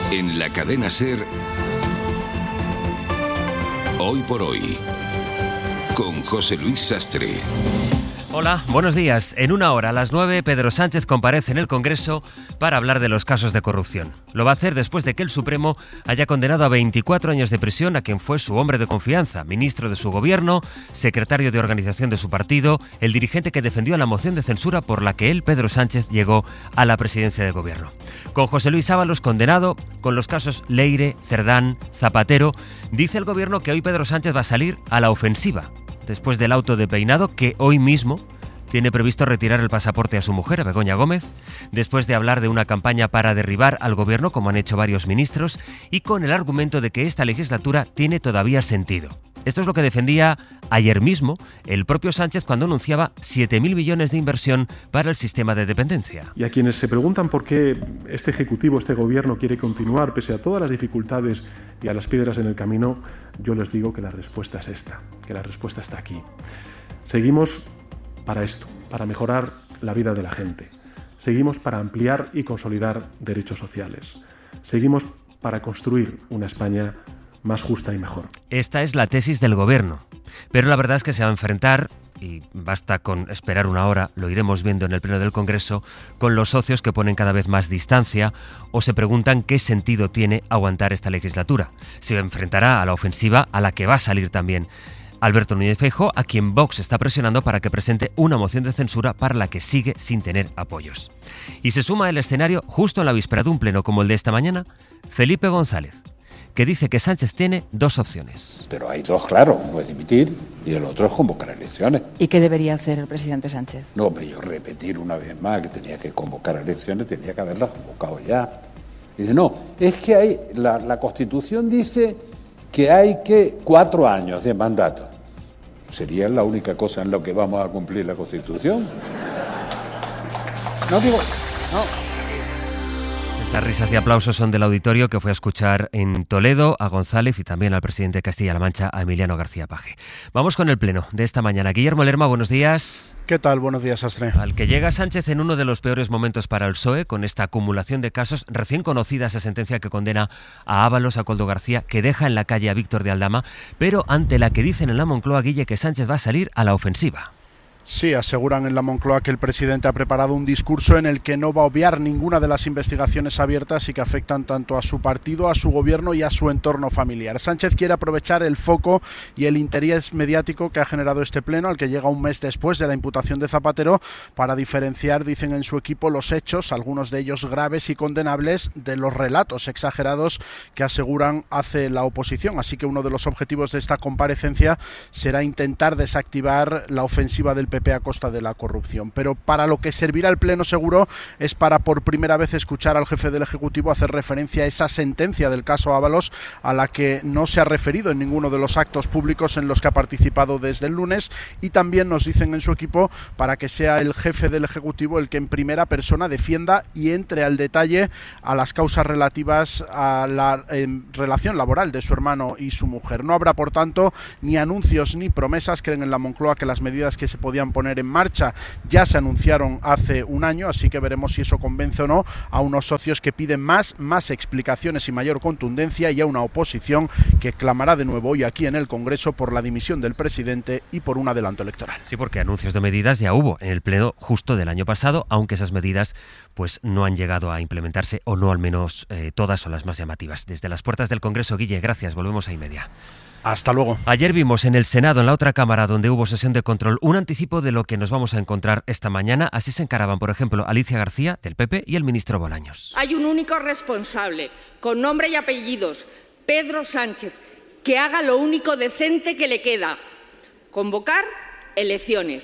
En la cadena SER, Hoy por Hoy, con José Luis Sastre. Hola, buenos días. En una hora, a las 9, Pedro Sánchez comparece en el Congreso para hablar de los casos de corrupción. Lo va a hacer después de que el Supremo haya condenado a 24 años de prisión a quien fue su hombre de confianza, ministro de su gobierno, secretario de organización de su partido, el dirigente que defendió la moción de censura por la que él, Pedro Sánchez, llegó a la presidencia del gobierno. Con José Luis Ábalos condenado, con los casos Leire, Cerdán, Zapatero, dice el gobierno que hoy Pedro Sánchez va a salir a la ofensiva, después del auto de Peinado, que hoy mismo tiene previsto retirar el pasaporte a su mujer, a Begoña Gómez, después de hablar de una campaña para derribar al gobierno, como han hecho varios ministros, y con el argumento de que esta legislatura tiene todavía sentido. Esto es lo que defendía ayer mismo el propio Sánchez cuando anunciaba 7.000 millones de inversión para el sistema de dependencia. Y a quienes se preguntan por qué este Ejecutivo, este Gobierno quiere continuar pese a todas las dificultades y a las piedras en el camino, yo les digo que la respuesta es esta, que la respuesta está aquí. Seguimos para esto, para mejorar la vida de la gente. Seguimos para ampliar y consolidar derechos sociales. Seguimos para construir una España más justa y mejor. Esta es la tesis del gobierno, pero la verdad es que se va a enfrentar, y basta con esperar una hora, lo iremos viendo en el pleno del Congreso, con los socios que ponen cada vez más distancia o se preguntan qué sentido tiene aguantar esta legislatura. Se enfrentará a la ofensiva a la que va a salir también Alberto Núñez Feijóo, a quien Vox está presionando para que presente una moción de censura para la que sigue sin tener apoyos. Y se suma el escenario, justo en la víspera de un pleno como el de esta mañana, Felipe González, que dice que Sánchez tiene dos opciones. Pero hay dos, claro, uno es dimitir y el otro es convocar elecciones. ¿Y qué debería hacer el presidente Sánchez? No, hombre, yo repetir una vez más que tenía que convocar elecciones, tenía que haberlas convocado ya. Dice, no, es que hay, la Constitución dice que hay 4 años de mandato. ¿Sería la única cosa en la que vamos a cumplir la Constitución? No digo, no. Esas risas y aplausos son del auditorio que fue a escuchar en Toledo a González y también al presidente de Castilla-La Mancha, a Emiliano García Paje. Vamos con el pleno de esta mañana. Guillermo Lerma, buenos días. ¿Qué tal? Buenos días, Astre. Al que llega Sánchez en uno de los peores momentos para el PSOE, con esta acumulación de casos, recién conocida esa sentencia que condena a Ábalos, a Koldo García, que deja en la calle a Víctor de Aldama, pero ante la que dicen en la Moncloa, Guille, que Sánchez va a salir a la ofensiva. Sí, aseguran en la Moncloa que el presidente ha preparado un discurso en el que no va a obviar ninguna de las investigaciones abiertas y que afectan tanto a su partido, a su gobierno y a su entorno familiar. Sánchez quiere aprovechar el foco y el interés mediático que ha generado este pleno, al que llega un mes después de la imputación de Zapatero, para diferenciar, dicen en su equipo, los hechos, algunos de ellos graves y condenables, de los relatos exagerados que aseguran hace la oposición. Así que uno de los objetivos de esta comparecencia será intentar desactivar la ofensiva del PP a costa de la corrupción. Pero para lo que servirá el pleno seguro es para por primera vez escuchar al jefe del Ejecutivo hacer referencia a esa sentencia del caso Ábalos, a la que no se ha referido en ninguno de los actos públicos en los que ha participado desde el lunes, y también nos dicen en su equipo para que sea el jefe del Ejecutivo el que en primera persona defienda y entre al detalle a las causas relativas a la relación laboral de su hermano y su mujer. No habrá, por tanto, ni anuncios ni promesas. Creen en la Moncloa que las medidas que se podían poner en marcha ya se anunciaron hace un año, así que veremos si eso convence o no a unos socios que piden más explicaciones y mayor contundencia, y a una oposición que clamará de nuevo hoy aquí en el Congreso por la dimisión del presidente y por un adelanto electoral. Sí, porque anuncios de medidas ya hubo en el pleno justo del año pasado, aunque esas medidas pues no han llegado a implementarse, o no al menos todas o las más llamativas. Desde las puertas del Congreso, Guille, gracias, volvemos a media. Hasta luego. Ayer vimos en el Senado, en la otra Cámara donde hubo sesión de control, un anticipo de lo que nos vamos a encontrar esta mañana. Así se encaraban, por ejemplo, Alicia García, del PP, y el ministro Bolaños. Hay un único responsable, con nombre y apellidos, Pedro Sánchez, que haga lo único decente que le queda: convocar elecciones.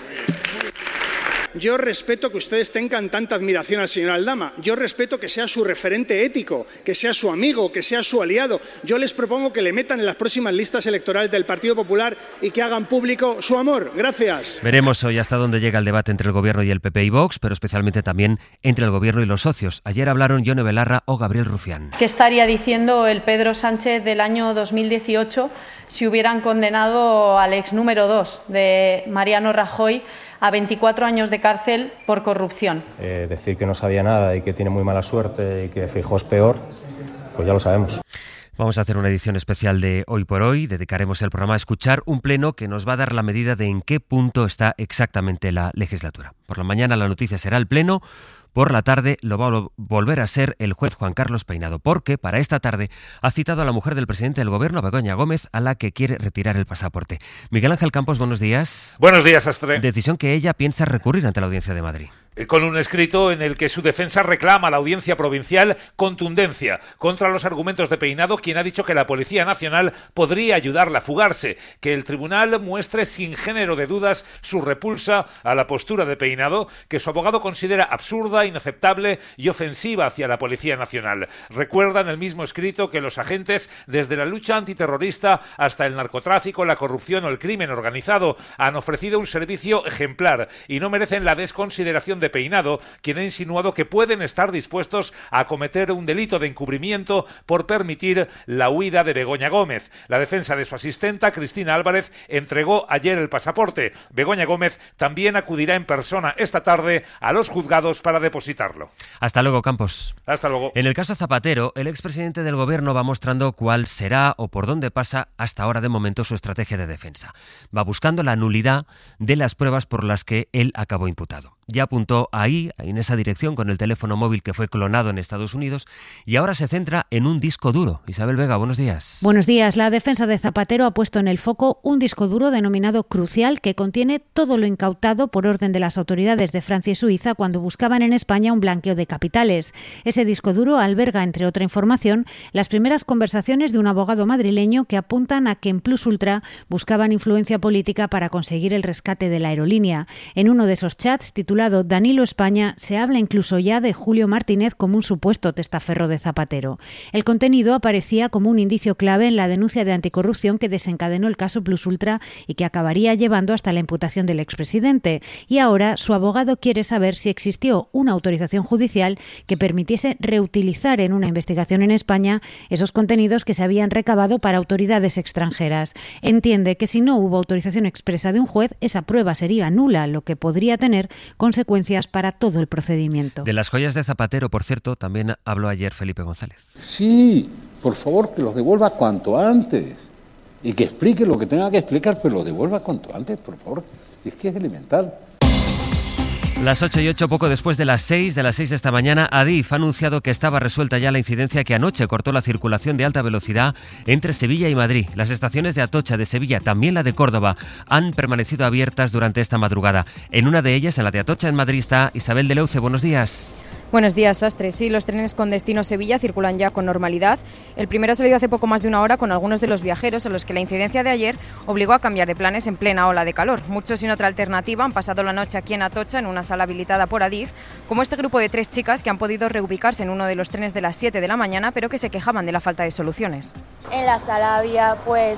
Yo respeto que ustedes tengan tanta admiración al señor Aldama. Yo respeto que sea su referente ético, que sea su amigo, que sea su aliado. Yo les propongo que le metan en las próximas listas electorales del Partido Popular y que hagan público su amor. Gracias. Veremos hoy hasta dónde llega el debate entre el Gobierno y el PP y Vox, pero especialmente también entre el Gobierno y los socios. Ayer hablaron Yone Belarra o Gabriel Rufián. ¿Qué estaría diciendo el Pedro Sánchez del año 2018 si hubieran condenado al ex número 2 de Mariano Rajoy a 24 años de cárcel por corrupción? Decir que no sabía nada y que tiene muy mala suerte y que Feijóo es peor, Pues ya lo sabemos. Vamos a hacer una edición especial de Hoy por Hoy. Dedicaremos el programa a escuchar un pleno que nos va a dar la medida de en qué punto está exactamente la legislatura. Por la mañana la noticia será el pleno. Por la tarde lo va a volver a ser el juez Juan Carlos Peinado, porque para esta tarde ha citado a la mujer del presidente del Gobierno, Begoña Gómez, a la que quiere retirar el pasaporte. Miguel Ángel Campos, buenos días. Buenos días, Astre. Decisión que ella piensa recurrir ante la Audiencia de Madrid. Con un escrito en el que su defensa reclama a la Audiencia Provincial contundencia contra los argumentos de Peinado, quien ha dicho que la Policía Nacional podría ayudarla a fugarse, que el tribunal muestre sin género de dudas su repulsa a la postura de Peinado, que su abogado considera absurda, inaceptable y ofensiva hacia la Policía Nacional. Recuerda en el mismo escrito que los agentes, desde la lucha antiterrorista hasta el narcotráfico, la corrupción o el crimen organizado, han ofrecido un servicio ejemplar y no merecen la desconsideración de Peinado, quien ha insinuado que pueden estar dispuestos a cometer un delito de encubrimiento por permitir la huida de Begoña Gómez. La defensa de su asistenta, Cristina Álvarez, entregó ayer el pasaporte. Begoña Gómez también acudirá en persona esta tarde a los juzgados para depositarlo. Hasta luego, Campos. Hasta luego. En el caso Zapatero, el expresidente del Gobierno va mostrando cuál será o por dónde pasa hasta ahora de momento su estrategia de defensa. Va buscando la nulidad de las pruebas por las que él acabó imputado. Ya apuntó ahí, en esa dirección, con el teléfono móvil que fue clonado en Estados Unidos, y ahora se centra en un disco duro. Isabel Vega, buenos días. Buenos días. La defensa de Zapatero ha puesto en el foco un disco duro denominado Crucial, que contiene todo lo incautado por orden de las autoridades de Francia y Suiza cuando buscaban en España un blanqueo de capitales. Ese disco duro alberga, entre otra información, las primeras conversaciones de un abogado madrileño que apuntan a que en Plus Ultra buscaban influencia política para conseguir el rescate de la aerolínea. En uno de esos chats, titulado Danilo España, se habla incluso ya de Julio Martínez como un supuesto testaferro de Zapatero. El contenido aparecía como un indicio clave en la denuncia de anticorrupción que desencadenó el caso Plus Ultra y que acabaría llevando hasta la imputación del expresidente. Y ahora su abogado quiere saber si existió una autorización judicial que permitiese reutilizar en una investigación en España esos contenidos que se habían recabado para autoridades extranjeras. Entiende que si no hubo autorización expresa de un juez, esa prueba sería nula, lo que podría tener consecuencias para todo el procedimiento. De las joyas de Zapatero, por cierto, también habló ayer Felipe González. Sí, por favor, que los devuelva cuanto antes y que explique lo que tenga que explicar, pero lo devuelva cuanto antes, por favor. Es que es elemental. Las 8:08, poco después de las 6 de esta mañana, Adif ha anunciado que estaba resuelta ya la incidencia que anoche cortó la circulación de alta velocidad entre Sevilla y Madrid. Las estaciones de Atocha, de Sevilla, también la de Córdoba, han permanecido abiertas durante esta madrugada. En una de ellas, en la de Atocha, en Madrid, está Isabel de Leuce. Buenos días. Buenos días, Astre. Sí, los trenes con destino Sevilla circulan ya con normalidad. El primero ha salido hace poco más de una hora con algunos de los viajeros a los que la incidencia de ayer obligó a cambiar de planes en plena ola de calor. Muchos sin otra alternativa han pasado la noche aquí en Atocha, en una sala habilitada por Adif, como este grupo de 3 chicas que han podido reubicarse en uno de los trenes de las 7 de la mañana, pero que se quejaban de la falta de soluciones. En la sala había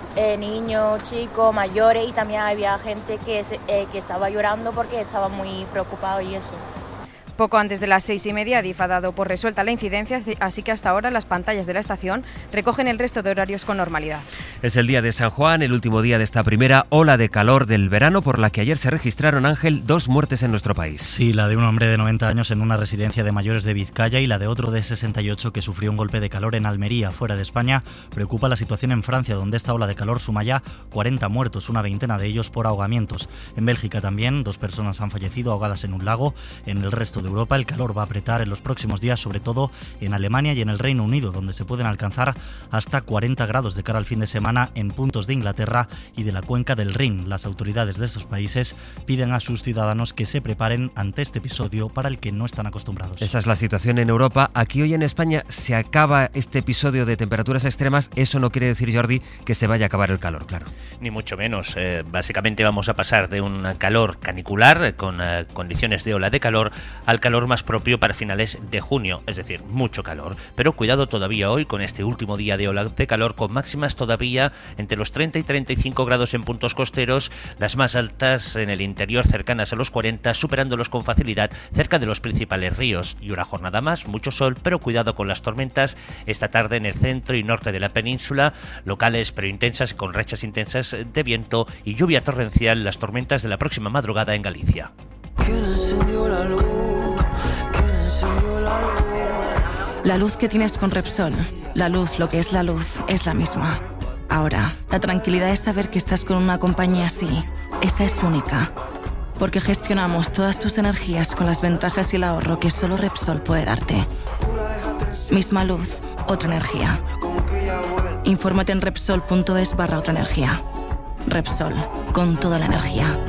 niños, chicos, mayores y también había gente que estaba llorando porque estaba muy preocupado y eso. Poco antes de las 6:30, Adif ha dado por resuelta la incidencia, así que hasta ahora las pantallas de la estación recogen el resto de horarios con normalidad. Es el día de San Juan, el último día de esta primera ola de calor del verano, por la que ayer se registraron, Ángel, 2 muertes en nuestro país. Sí, la de un hombre de 90 años en una residencia de mayores de Vizcaya y la de otro de 68 que sufrió un golpe de calor en Almería, fuera de España. Preocupa la situación en Francia, donde esta ola de calor suma ya 40 muertos, una veintena de ellos por ahogamientos. En Bélgica también, 2 personas han fallecido ahogadas en un lago. En el resto de Europa el calor va a apretar en los próximos días, sobre todo en Alemania y en el Reino Unido, donde se pueden alcanzar hasta 40 grados de cara al fin de semana en puntos de Inglaterra y de la cuenca del Rin. Las autoridades de estos países piden a sus ciudadanos que se preparen ante este episodio para el que no están acostumbrados. Esta es la situación en Europa. Aquí hoy en España se acaba este episodio de temperaturas extremas. Eso no quiere decir, Jordi, que se vaya a acabar el calor, claro. Ni mucho menos. Básicamente vamos a pasar de un calor canicular con condiciones de ola de calor al calor más propio para finales de junio, es decir, mucho calor. Pero cuidado todavía hoy con este último día de ola de calor, con máximas todavía entre los 30 y 35 grados en puntos costeros, las más altas en el interior cercanas a los 40, superándolos con facilidad cerca de los principales ríos. Y una jornada más, mucho sol, pero cuidado con las tormentas esta tarde en el centro y norte de la península, locales pero intensas, con rachas intensas de viento y lluvia torrencial, las tormentas de la próxima madrugada en Galicia. La luz que tienes con Repsol La luz, lo que es la luz, es la misma. Ahora, la tranquilidad es saber que estás con una compañía así. Esa es única. Porque gestionamos todas tus energías con las ventajas y el ahorro que solo Repsol puede darte. Misma luz, otra energía. Infórmate en Repsol.es/otra energía. Repsol, con toda la energía.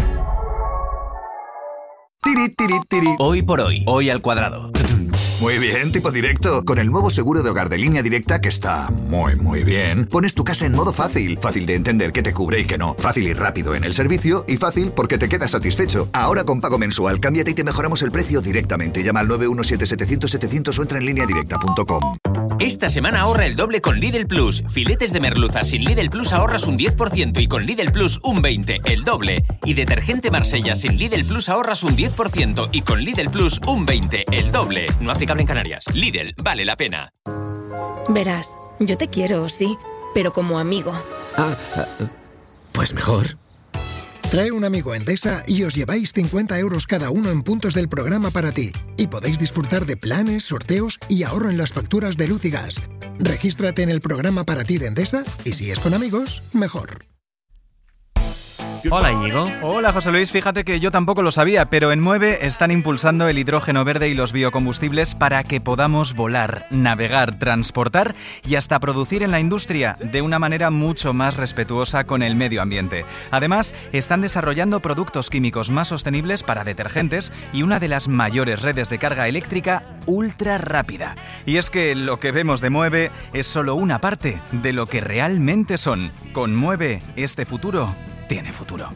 Hoy por hoy, hoy al cuadrado. Muy bien, tipo directo. Con el nuevo seguro de hogar de Línea Directa, que está muy bien, pones tu casa en modo fácil. Fácil de entender qué te cubre y qué no. Fácil y rápido en el servicio y fácil porque te quedas satisfecho. Ahora con pago mensual, cámbiate y te mejoramos el precio directamente. Llama al 917-700-700 o entra en lineadirecta.com. Esta semana ahorra el doble con Lidl Plus. Filetes de merluza sin Lidl Plus ahorras un 10% y con Lidl Plus un 20%, el doble. Y detergente Marsella sin Lidl Plus ahorras un 10% y con Lidl Plus un 20%, el doble. No aplicable en Canarias. Lidl, vale la pena. Verás, yo te quiero, sí, pero como amigo. Pues mejor. Trae un amigo a Endesa y os lleváis 50 euros cada uno en puntos del programa para ti. Y podéis disfrutar de planes, sorteos y ahorro en las facturas de luz y gas. Regístrate en el programa para ti de Endesa y si es con amigos, mejor. Hola, Íñigo. Hola, José Luis. Fíjate que yo tampoco lo sabía, pero en Mueve están impulsando el hidrógeno verde y los biocombustibles para que podamos volar, navegar, transportar y hasta producir en la industria de una manera mucho más respetuosa con el medio ambiente. Además, están desarrollando productos químicos más sostenibles para detergentes y una de las mayores redes de carga eléctrica ultra rápida. Y es que lo que vemos de Mueve es solo una parte de lo que realmente son. Con Mueve, este futuro tiene futuro.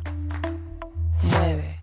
9.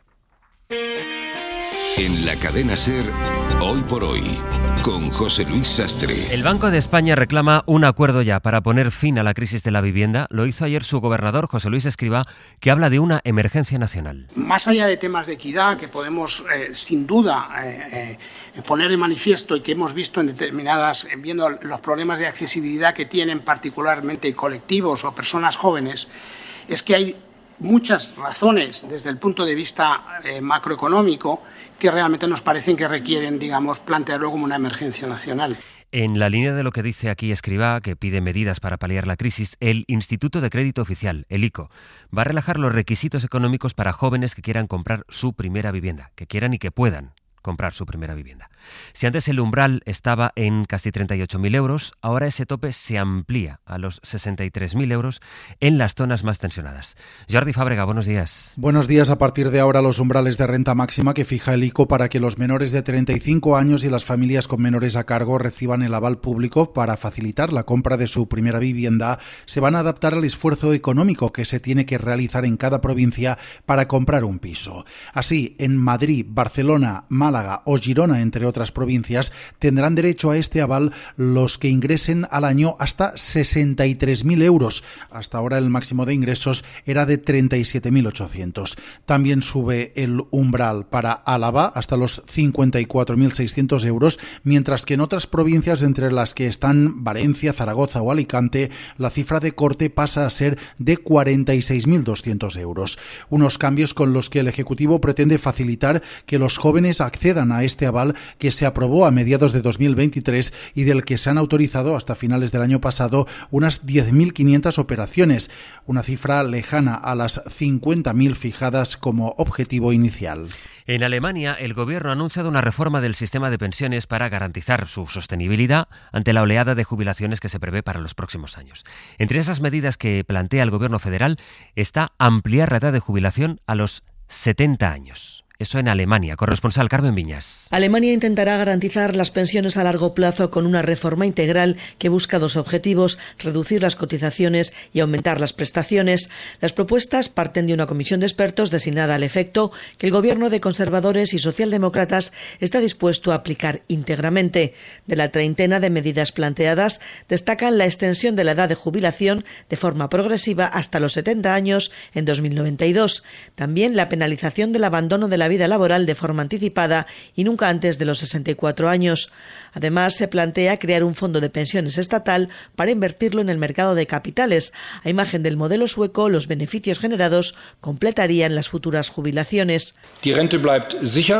En la cadena SER, Hoy por Hoy, con José Luis Sastre. El Banco de España reclama un acuerdo ya para poner fin a la crisis de la vivienda. Lo hizo ayer su gobernador, José Luis Escrivá, que habla de una emergencia nacional. Más allá de temas de equidad que podemos, sin duda, poner de manifiesto y que hemos visto en viendo los problemas de accesibilidad que tienen particularmente colectivos o personas jóvenes, es que hay muchas razones desde el punto de vista macroeconómico que realmente nos parecen que requieren, plantearlo como una emergencia nacional. En la línea de lo que dice aquí Escrivá, que pide medidas para paliar la crisis, el Instituto de Crédito Oficial, el ICO, va a relajar los requisitos económicos para jóvenes que quieran comprar su primera vivienda, que quieran y que puedan comprar su primera vivienda. Si antes el umbral estaba en casi 38.000 euros, ahora ese tope se amplía a los 63.000 euros en las zonas más tensionadas. Jordi Fábrega, buenos días. Buenos días. A partir de ahora, los umbrales de renta máxima que fija el ICO para que los menores de 35 años y las familias con menores a cargo reciban el aval público para facilitar la compra de su primera vivienda se van a adaptar al esfuerzo económico que se tiene que realizar en cada provincia para comprar un piso. Así, en Madrid, Barcelona, Málaga o Girona, entre otras provincias, tendrán derecho a este aval los que ingresen al año hasta 63.000 euros. Hasta ahora el máximo de ingresos era de 37.800. También sube el umbral para Álava hasta los 54.600 euros, mientras que en otras provincias, entre las que están Valencia, Zaragoza o Alicante, la cifra de corte pasa a ser de 46.200 euros. Unos cambios con los que el Ejecutivo pretende facilitar que los jóvenes accedan a este aval que se aprobó a mediados de 2023 y del que se han autorizado hasta finales del año pasado unas 10.500 operaciones, una cifra lejana a las 50.000 fijadas como objetivo inicial. En Alemania, el gobierno ha anunciado una reforma del sistema de pensiones para garantizar su sostenibilidad ante la oleada de jubilaciones que se prevé para los próximos años. Entre esas medidas que plantea el gobierno federal está ampliar la edad de jubilación a los 70 años. Eso en Alemania. Corresponsal Carmen Viñas. Alemania intentará garantizar las pensiones a largo plazo con una reforma integral que busca dos objetivos: reducir las cotizaciones y aumentar las prestaciones. Las propuestas parten de una comisión de expertos designada al efecto que el gobierno de conservadores y socialdemócratas está dispuesto a aplicar íntegramente. De la treintena de medidas planteadas, destacan la extensión de la edad de jubilación de forma progresiva hasta los 70 años en 2092. También la penalización del abandono de la vida laboral de forma anticipada y nunca antes de los 64 años. Además, se plantea crear un fondo de pensiones estatal para invertirlo en el mercado de capitales. A imagen del modelo sueco, los beneficios generados completarían las futuras jubilaciones. Die Rente bleibt sicher.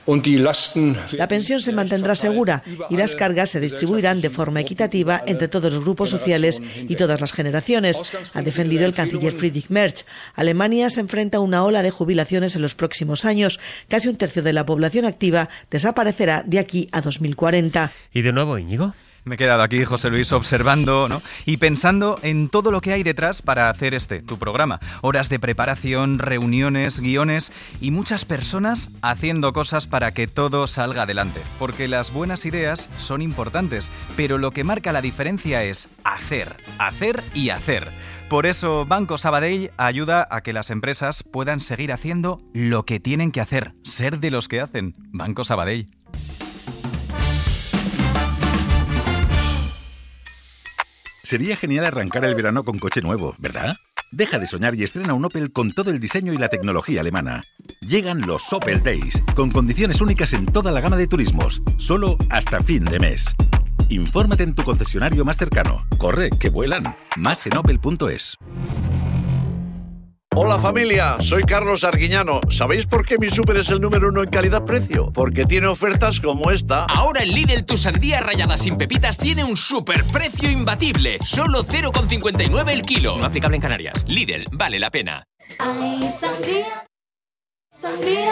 La pensión se mantendrá segura y las cargas se distribuirán de forma equitativa entre todos los grupos sociales y todas las generaciones, ha defendido el canciller Friedrich Merz. Alemania se enfrenta a una ola de jubilaciones en los próximos años. Casi un tercio de la población activa desaparecerá de aquí a 2040. ¿Y de nuevo, Íñigo? Me he quedado aquí, José Luis, observando, ¿no? Y pensando en todo lo que hay detrás para hacer tu programa. Horas de preparación, reuniones, guiones y muchas personas haciendo cosas para que todo salga adelante. Porque las buenas ideas son importantes, pero lo que marca la diferencia es hacer, hacer y hacer. Por eso Banco Sabadell ayuda a que las empresas puedan seguir haciendo lo que tienen que hacer, ser de los que hacen. Banco Sabadell. Sería genial arrancar el verano con coche nuevo, ¿verdad? Deja de soñar y estrena un Opel con todo el diseño y la tecnología alemana. Llegan los Opel Days, con condiciones únicas en toda la gama de turismos, solo hasta fin de mes. Infórmate en tu concesionario más cercano. Corre, que vuelan. Más en opel.es. Hola familia, soy Carlos Arguiñano. ¿Sabéis por qué mi súper es el número 1 en calidad-precio? Porque tiene ofertas como esta. Ahora en Lidl tu sandía rallada sin pepitas tiene un superprecio imbatible. Solo 0,59 el kilo. No aplicable en Canarias. Lidl, vale la pena. Ay, sandía, sandía.